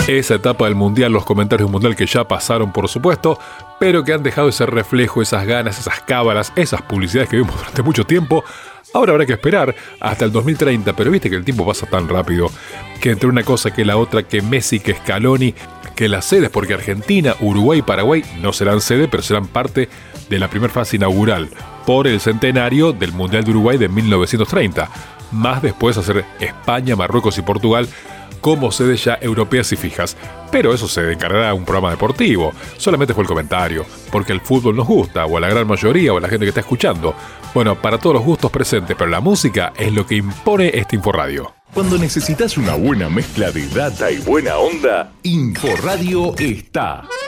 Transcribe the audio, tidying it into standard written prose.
Esa etapa del Mundial, los comentarios del Mundial que ya pasaron, por supuesto, pero que han dejado ese reflejo, esas ganas, esas cábalas, esas publicidades que vimos durante mucho tiempo. Ahora habrá que esperar hasta el 2030, pero viste que el tiempo pasa tan rápido, que entre una cosa que la otra, que Messi, que Scaloni, que las sedes, porque Argentina, Uruguay y Paraguay no serán sede, pero serán parte de la primera fase inaugural, por el centenario del Mundial de Uruguay de 1930, más después hacer España, Marruecos y Portugal como sedes ya europeas y fijas. Pero eso se encargará de un programa deportivo. Solamente fue el comentario, porque el fútbol nos gusta, o a la gran mayoría, o a la gente que está escuchando. Bueno, para todos los gustos presentes, pero la música es lo que impone este Inforradio. Cuando necesitas una buena mezcla de data y buena onda, Inforradio está.